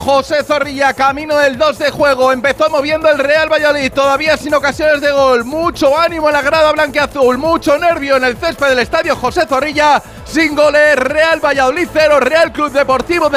José Zorrilla, camino del 2 de juego, empezó moviendo el Real Valladolid, todavía sin ocasiones de gol, mucho ánimo en la grada blanquiazul, mucho nervio en el césped del estadio José Zorrilla, sin goles, Real Valladolid 0, Real Club Deportivo de